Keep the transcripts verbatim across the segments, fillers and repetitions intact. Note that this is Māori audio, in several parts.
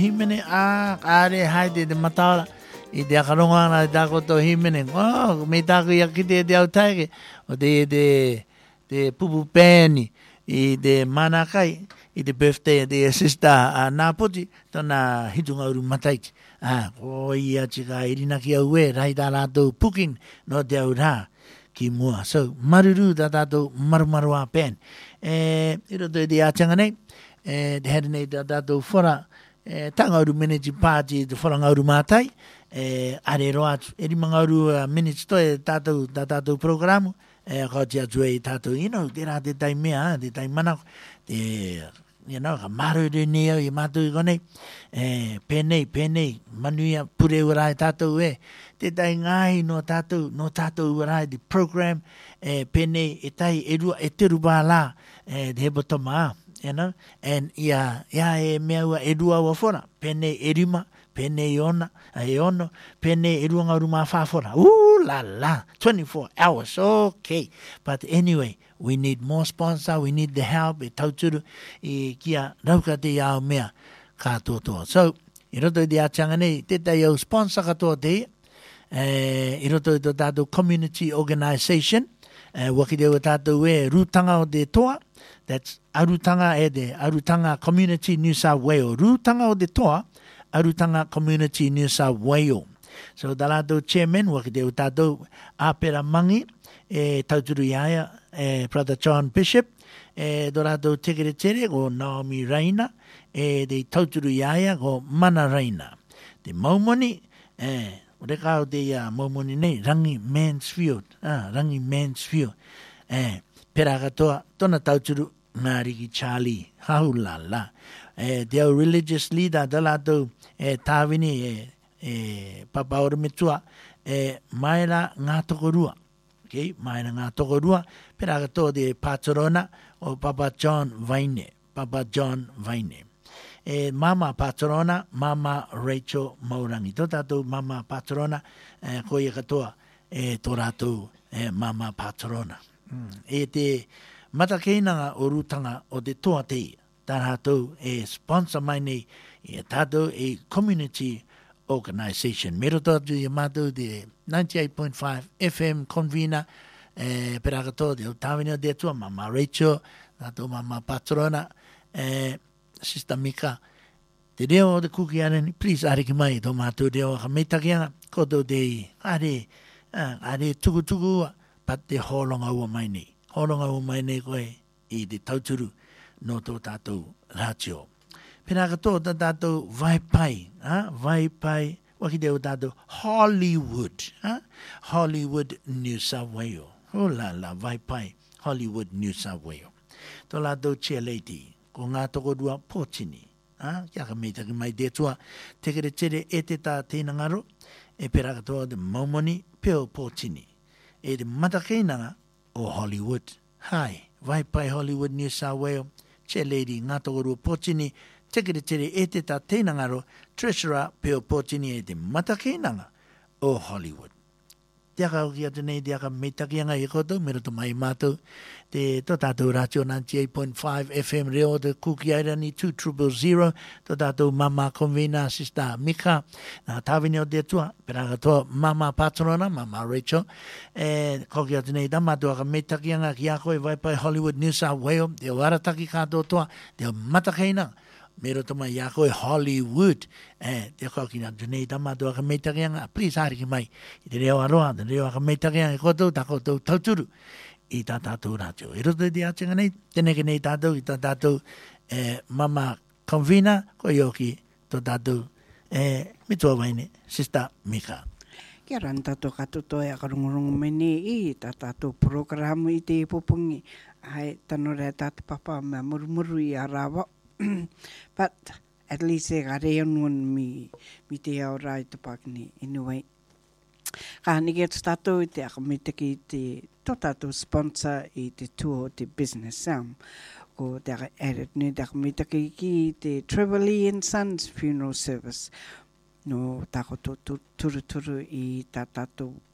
himene a are haide de matala I de akaronga na dako to himene oh me dako ya kite de autaige o de de de pupu peni I de manakai I de birthday de sister a Napoti to na hitunga uru mataiti ah o ia chika irina ki aue rai da la do puking no de ura ki mua so maruru da da do marmarwa pen eh iro de de achangane eh de hedne da da do fora eh tanga uru manage party de fora ngauru matai eh are roat eri mangauru minutes to tato tato programa eh rotia joe tato you know de de tai mea de tai mana de you know maru de neo y matu gone eh pene pene manuia pure ura tato we de tai ngai no tato no tato ura the program eh pene etai edu eteru bala eh de botoma you know and ya ya e mea edu wa fora pene erima pene yona ayono pene edunga ruma fa fora ooh la la twenty-four hours okay but anyway we need more sponsor we need the help it tauturu e kia rauka te ao mea ka toto so i roto i achanga nei te tai au sponsor ka to te eh i roto i to tato community organization eh waki de tato we rutanga o de toa that's arutanga e de arutanga community New South Wales rutanga o de toa Arutanga Community New South Wales. So dalato chairman wakite utato apera mangi e tauturu yaya e Brother John Bishop e dorato secretary go Naomi Raina e de tauturu yaya go Mana Raina. De momoni e rekao de ya momoni nei rangi Mansfield ah rangi Mansfield e peragatoa tona tauturu Mariki Charlie haulala eh their religious leader dalato eh tavini eh eh papa ormitua eh maila ngatokorua okay maila ngatokorua peragato de patrona o papa John Vaine papa John Vaine eh mama patrona mama Rachel Maurangi totato mama patrona eh koye katoa eh torato eh mama patrona mm. e te matakeina o rutanga o de toa te tarato e sponsor mai nei e tato e community organization mero to yamato de ninety-eight point five F M convina eh peragato de Tavino de tua mama Rachel tato mama patrona eh sister Mika de deo de kukiane please are ki mai to mato deo kameta kia kodo de are are tugu tugu pat de holonga wa mai nei holonga wa mai nei koe i de tauturu no to tato ratio. Pinaka to tato vai pai, ah, vai pai, waki deo tato Hollywood, ah, Hollywood, New South Wales. Oh la la, vai pai, Hollywood, New South Wales. To la do chia lady, ko ngā toko dua pōtini, ah, kia ka meita ki mai detua, teke re tere e te tā tēna ngaro, e peraka to de maumoni peo pōtini, e de matakeinanga o Hollywood. Hai, vai pai Hollywood, New South Wales, che lady ngā toko pōtini, teke re tere e te tā tēna ngaro, treasurer peo pōtini e te matakeinanga o Hollywood. Te aka o kia tenei, te aka meitakianga i koto, mero to mai mātou, te to tātou ratio ninety-eight point five F M reo te kuki airani two zero zero, to tātou mama convena sister Mika, nā tāwini o te tua, peranga toa mama patrona, mama Rachel, e ko kia tenei, ta mātou aka meitakianga ki a koe vai pai Hollywood, New South Wales, te o arataki kātou toa, te o matakainanga, mero toma ia koe Hollywood eh te ko kina tunei tama to ka meitakianga please ari ki mai I te reo aroa te reo ka meitakianga ko to ta ko to tauturu I ta tatou radio I roto te achenga nei tene ke nei tatou I ta tatou eh mama convena ko yoki to tatou eh mitua waine sister Mika kia ran tatou katoto e karungurungu mene I ta tatou program I te pupungi ai tanore tatou papa me murumuru I arawa but at least I got a one me me te au rai te pakini anyway ka ni get stato te akamete ki te totato sponsor I te tour te business sam ko te edit ne te akamete ki ki te Trevally and Sons funeral service no tako to turu turu I tatato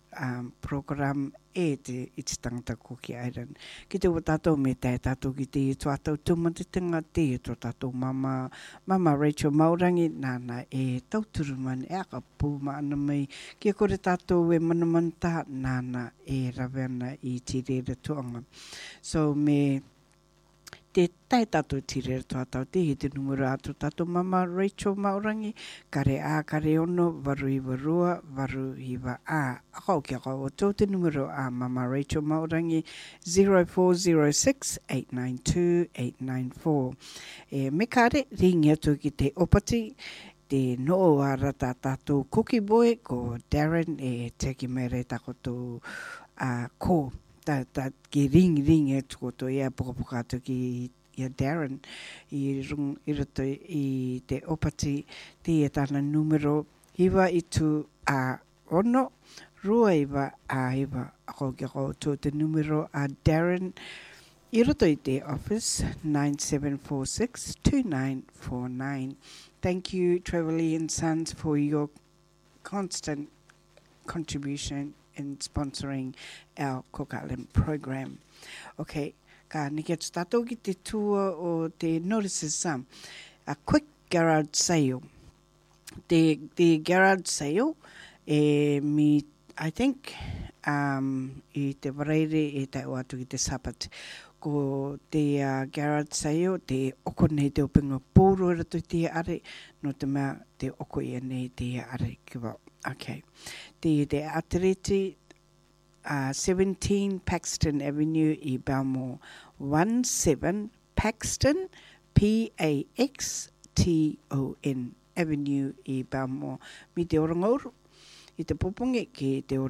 um, program e te i te tangata Cookie Island. Ki te o tātou me tai tātou ki te i tō tātou tūmatetenga te i tō tātou mama, mama Rachel Maurangi, nāna e tauturu man e aka pūma ana mai, kia kore tātou e manamanta, nāna e rawe ana i te rere tuanga. So me te tai tātou tirere tō tātou te i te numero atu tātou mama Rachel Maurangi, kare a kare ono, varu i varua, varu i wa a. Akau ki akau o tō te numero a mama Rachel Maurangi, zero four zero six eight nine two eight nine four. E me kare ringi atu ki te opati, te noo a rata tātou Cookie Boy, ko Darren e teki mere takoto a ko. Ta, ta ki ring ring e tukoto ia poka to ki ia Darren i rung i roto i te opati te e tana numero iwa i tu a ono rua iwa a iwa ako ki ako to te numero a Darren i roto i te office nine seven four six two nine four nine. Thank you Trevelyan and Sons for your constant contribution in sponsoring our Cook Island program. Okay, ka niki atu tātou ki te tua o te notices some. A quick garage sale. The the garage sale e mi I think um I te whareire e tai o atu ki te sapat ko te uh, garage sale te oko nei te opinga pōro rato te are no te mea te oko ia nei te are kiwa. Okay. The the Atiriti uh, seventeen Paxton Avenue i Balmore one seven Paxton P A X T O N Avenue i Balmore. Mi te orangauru i te poponge ki te